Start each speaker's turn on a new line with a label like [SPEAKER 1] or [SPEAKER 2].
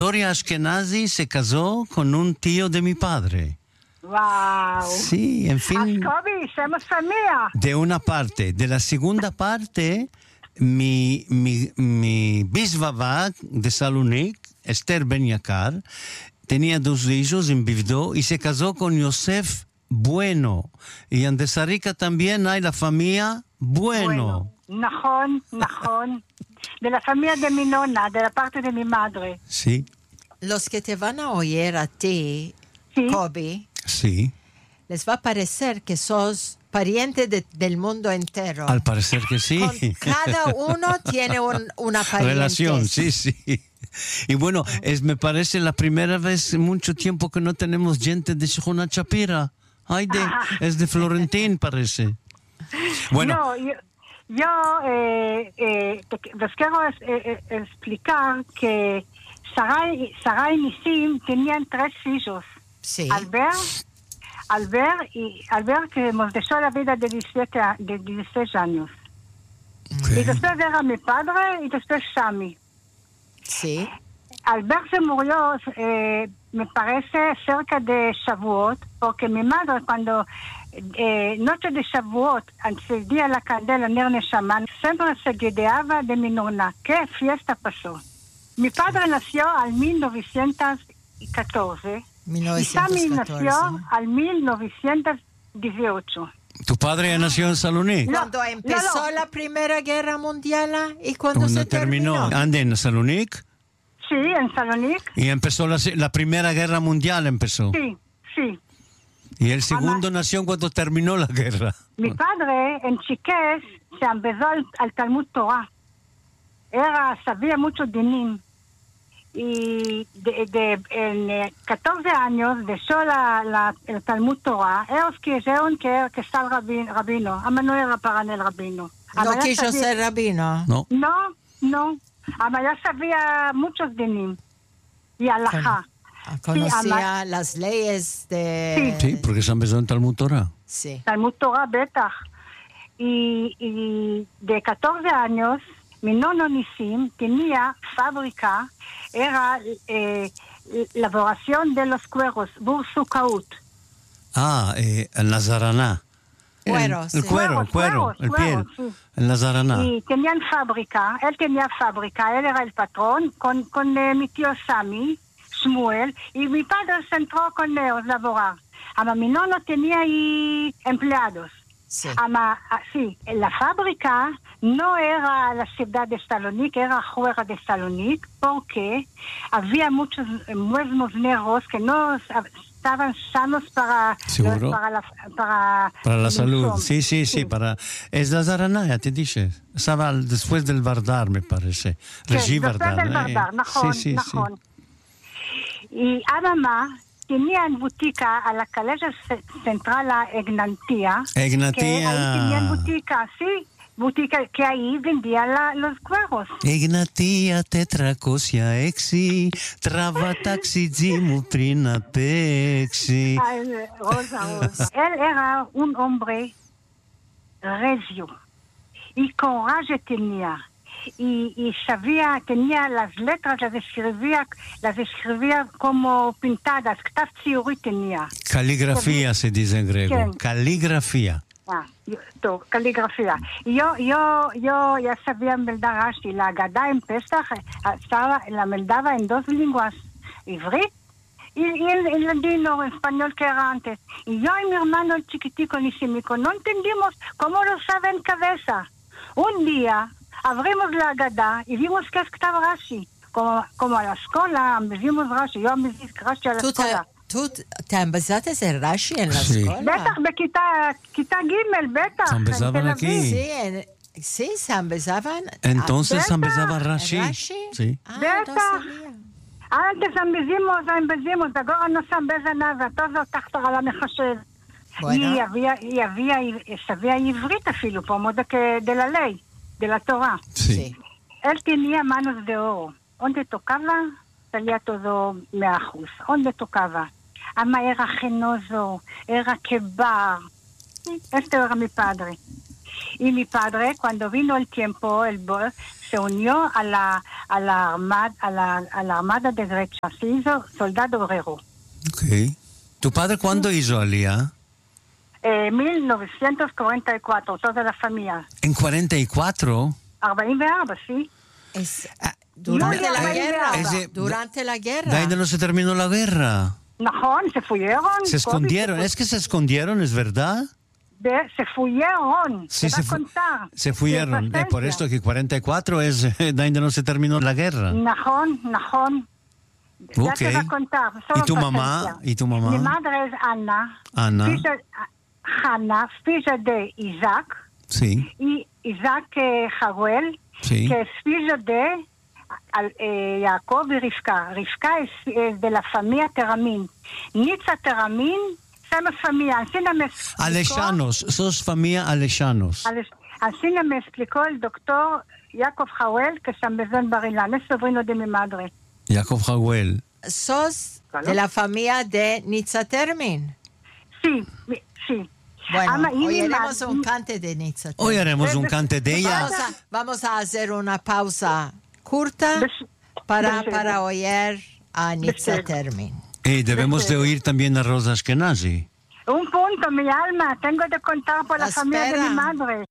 [SPEAKER 1] Gloria Ashkenazi se casó con un tío de mi padre.
[SPEAKER 2] Wow.
[SPEAKER 1] Sí, en fin.
[SPEAKER 2] Kobe, somos familia.
[SPEAKER 1] De una parte. De la segunda parte, mi bisbaba de Salonic, Esther Ben Yakar, tenía 2 hijos en Bivdo y se casó con Yosef Bueno. Y en Desarica también hay la familia Bueno.
[SPEAKER 2] Najón. De la familia de mi nona, de la parte de mi madre.
[SPEAKER 1] Sí.
[SPEAKER 3] Los que te van a oír a ti,
[SPEAKER 2] Sí.
[SPEAKER 3] Kobe,
[SPEAKER 1] Sí.
[SPEAKER 3] les va a parecer que sos pariente del mundo entero.
[SPEAKER 1] Al parecer que sí.
[SPEAKER 3] Cada uno tiene una pariente.
[SPEAKER 1] Relación, sí. Y bueno, me parece la primera vez en mucho tiempo que no tenemos gente de Shihuna Chapira. Es de Florentín, parece. Bueno.
[SPEAKER 2] No, yo les quiero explicar que Sarai y Nisim tenían 3 hijos.
[SPEAKER 3] Sí.
[SPEAKER 2] Albert que nos dejó la vida de 16 años.
[SPEAKER 1] Okay.
[SPEAKER 2] Y después era mi padre y después Shami.
[SPEAKER 3] Sí.
[SPEAKER 2] Albert se murió, me parece, cerca de Shavuot, porque mi madre cuando noche de Shavuot encendía la candela Ner Neshama, siempre se guiaba de mi nonna. ¿Qué fiesta pasó? Mi padre nació en 1914 y Shami nació en 1918.
[SPEAKER 1] ¿Tu padre nació en Salonic?
[SPEAKER 3] Cuando empezó la Primera Guerra Mundial y cuando se terminó.
[SPEAKER 1] ¿Ande en Salonic?
[SPEAKER 2] Sí, en Salonic.
[SPEAKER 1] Y empezó la Primera Guerra Mundial, empezó.
[SPEAKER 2] Sí.
[SPEAKER 1] Y el segundo nació cuando terminó la guerra.
[SPEAKER 2] Mi padre en Chiqués se empezó al Talmud Torah. Sabía mucho dinim. Y en 14 años dejó el Talmud Torah. Ellos quisieron que sea rabino. Ama no era para el rabino.
[SPEAKER 3] ¿No quiso ser rabino?
[SPEAKER 1] No.
[SPEAKER 2] No. Ama ya sabía muchos dinim. Y alajá.
[SPEAKER 3] Conocía las leyes de...
[SPEAKER 1] Sí, porque se empezó en Talmud Torah.
[SPEAKER 3] Sí.
[SPEAKER 2] Talmud Torah, betach. Y de 14 años, mi nono Nisim tenía fábrica, era elaboración de los cueros, bursukaut.
[SPEAKER 1] El Nazaraná.
[SPEAKER 3] Cueros.
[SPEAKER 1] El cuero, el piel.
[SPEAKER 2] Sí.
[SPEAKER 1] El Nazaraná.
[SPEAKER 2] Y tenían fábrica, él era el patrón, con mi tío Sami, Shmuel, y mi padre se entró con ellos a laborar. Ama mi nono tenía ahí empleados.
[SPEAKER 3] Sí.
[SPEAKER 2] Sí, la fábrica no era la ciudad de Salonic, era fuera de Salonic, porque había muchos muebles negros que no estaban sanos para
[SPEAKER 1] la salud. Sí. Es la Zaraná, ya te dices. Estaba después del Vardar, me parece.
[SPEAKER 2] Sí, después del Vardar, najón. Y Adama tenían botica a la calle central a Egnatia. Que ahí tenían botica, sí. Botica que ahí vendían los cueros.
[SPEAKER 1] Egnatia tetracosia exi, travataxi zimu prinapexi.
[SPEAKER 2] Rosa. Él era un hombre recio. Y coraje tenía. Y sabía, tenía las letras, las escribía como pintadas, ktav tziuri tenía.
[SPEAKER 1] Caligrafía se dice en griego. Caligrafía.
[SPEAKER 2] Caligrafía. Yo ya sabía meldar Rashi. La Agada en Pesach la meldaba en 2 lenguas, ivrit y el ladino, en español que era antes. Y yo y mi hermano el chiquitico Nisimico no entendimos cómo lo sabe en cabeza. Un día abrimos la Agada y vimos que es Ktav Rashi. Como a la escuela, vimos Rashi. Yo me dije Rashi a la escuela.
[SPEAKER 3] ¿Tú te empezaste a hacer Rashi en la escuela?
[SPEAKER 2] Betach, בכיתה ג' בטח.
[SPEAKER 1] Se empezaban aquí.
[SPEAKER 3] Sí, se empezaban.
[SPEAKER 1] Entonces se empezaba Rashi. Sí.
[SPEAKER 2] בטח. antes empezamos, ahora no se empieza nada, todo תחת על המחשב. Y sabía עברית אפילו, por modo que de la ley, de la Torah.
[SPEAKER 1] Sí.
[SPEAKER 2] Él tenía manos de oro. Donde tocaba, salía todo 100%. Donde tocaba. Ama era genoso, era quebar. Este era mi padre. Y mi padre, cuando vino el tiempo, se unió a la armada de Grecia. Se hizo soldado guerrero.
[SPEAKER 1] Ok. ¿Tu padre cuándo hizo Aliyah?
[SPEAKER 2] 1944, toda la familia.
[SPEAKER 1] ¿En 44?
[SPEAKER 2] 44, sí.
[SPEAKER 3] Durante
[SPEAKER 2] No,
[SPEAKER 3] la
[SPEAKER 2] no,
[SPEAKER 3] guerra.
[SPEAKER 1] ese-
[SPEAKER 3] Durante la guerra.
[SPEAKER 1] De ahí no se terminó la guerra.
[SPEAKER 2] Najón, se fueron.
[SPEAKER 1] Se escondieron. Es que se escondieron, ¿es verdad?
[SPEAKER 2] Se fueron.
[SPEAKER 1] Sí,
[SPEAKER 2] te va a contar.
[SPEAKER 1] se fueron.
[SPEAKER 2] De
[SPEAKER 1] Por esto que 44 es de ahí no se terminó la guerra.
[SPEAKER 2] Najón. Ya
[SPEAKER 1] Ok.
[SPEAKER 2] te va a contar.
[SPEAKER 1] ¿Y tu mamá?
[SPEAKER 2] paciencia.
[SPEAKER 1] ¿Y tu mamá?
[SPEAKER 2] Mi madre es Ana.
[SPEAKER 1] Ana.
[SPEAKER 2] Hanna, filla de Isaac.
[SPEAKER 1] Sí,
[SPEAKER 2] Y Isaac Jaguel,
[SPEAKER 1] Sí.
[SPEAKER 2] que es filho de Jacob y Rivka. Rivka es de la familia Teramín. Nitza Teramín, somos familia. Así me explicó,
[SPEAKER 1] Alejanos, sos familia Alejanos.
[SPEAKER 2] así me explicó el doctor Jacob Jaguel, que es en Bezén Barilán, es sobrino de mi madre.
[SPEAKER 1] Jacob Hauel.
[SPEAKER 3] Sos
[SPEAKER 2] Claro.
[SPEAKER 3] de la familia de Nitzatermin.
[SPEAKER 2] Sí.
[SPEAKER 3] Bueno,
[SPEAKER 2] Y mi
[SPEAKER 3] oiremos
[SPEAKER 2] madre-
[SPEAKER 3] un cante de Nitzatermin.
[SPEAKER 1] Hoy haremos un cante de ella.
[SPEAKER 3] Vamos a hacer una pausa corta
[SPEAKER 2] Besed.
[SPEAKER 3] para oír a Nitzatermin.
[SPEAKER 1] Y debemos de oír también a Rosa Ashkenazi.
[SPEAKER 2] Un punto, mi alma, tengo de contar por la familia de
[SPEAKER 3] Espera.
[SPEAKER 2] mi madre.